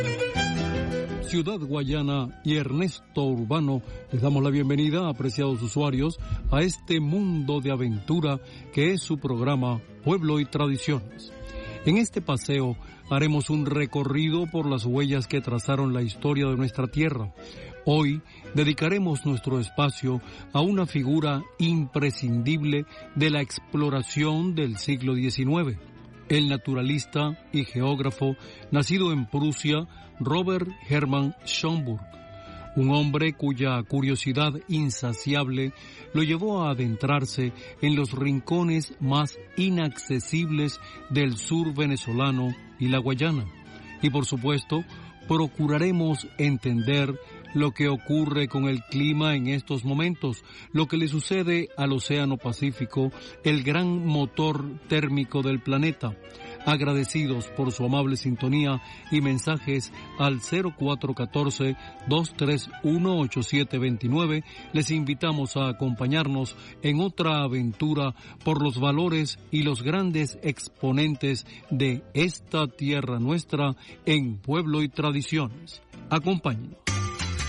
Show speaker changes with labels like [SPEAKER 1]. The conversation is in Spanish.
[SPEAKER 1] Ciudad Guayana y Ernesto Urbano, les damos la bienvenida, apreciados usuarios, a este mundo de aventura que es su programa Pueblo y Tradiciones. En este paseo haremos un recorrido por las huellas que trazaron la historia de nuestra tierra. Hoy dedicaremos nuestro espacio a una figura imprescindible de la exploración del siglo XIX. El naturalista y geógrafo, nacido en Prusia, Robert Hermann Schönborn, un hombre cuya curiosidad insaciable lo llevó a adentrarse en los rincones más inaccesibles del sur venezolano y la Guayana. Y por supuesto, procuraremos entender lo que ocurre con el clima en estos momentos, lo que le sucede al Océano Pacífico, el gran motor térmico del planeta. Agradecidos por su amable sintonía y mensajes al 0414-231-8729, les invitamos a acompañarnos en otra aventura por los valores y los grandes exponentes de esta tierra nuestra en Pueblo y Tradiciones. Acompáñenos.